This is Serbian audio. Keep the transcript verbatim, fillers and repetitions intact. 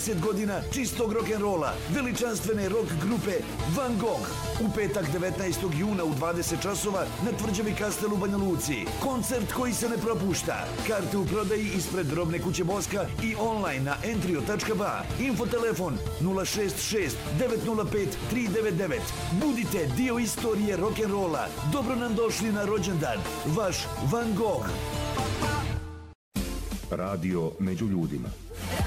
trideset godina čistog rock'n'rolla, veličanstvene rock grupe Van Gogh. U petak devetnaestog juna u dvadeset časova na Tvrđavi Kastel u Banja Luci. Koncert koji se ne propušta. Karte u prodaji ispred Robne kuće Boska i online na entrio tačka ba. Infotelefon nula šest šest devet nula pet tri devet devet. Budite dio istorije rock'n'rolla. Dobro nam došli na rođendan. Vaš Van Gogh. Radio među ljudima.